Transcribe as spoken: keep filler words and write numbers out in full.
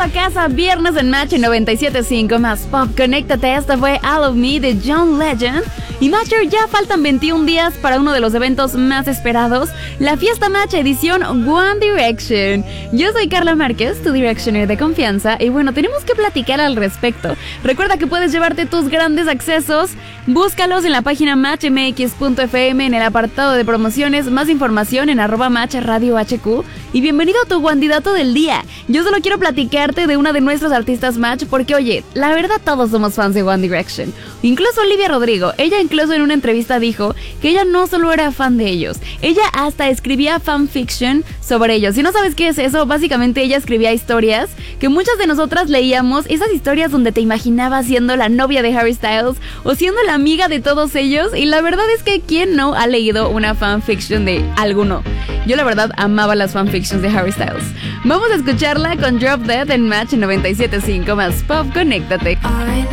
regreso a casa, viernes en Match noventa y siete punto cinco más Pop. Conéctate, esta fue All of Me de John Legend. Y Matcher, ya faltan veintiún días para uno de los eventos más esperados, la Fiesta Match edición One Direction. Yo soy Carla Márquez, tu Directioner de confianza, y bueno, tenemos que platicar al respecto. Recuerda que puedes llevarte tus grandes accesos, búscalos en la página match m x punto f m en el apartado de promociones, más información en arroba match radio h q. Y bienvenido a tu candidato del día. Yo solo quiero platicarte de una de nuestros artistas Match porque, oye, la verdad todos somos fans de One Direction. Incluso Olivia Rodrigo, ella incluso en una entrevista dijo que ella no solo era fan de ellos, ella hasta escribía fanfiction sobre ellos. Si no sabes qué es eso, básicamente ella escribía historias que muchas de nosotras leíamos, esas historias donde te imaginabas siendo la novia de Harry Styles o siendo la amiga de todos ellos, y la verdad es que ¿quién no ha leído una fanfiction de alguno? Yo la verdad amaba las fanfictions de Harry Styles. Vamos a escucharla con Drop Dead en Match noventa y siete punto cinco más Pop. Conéctate.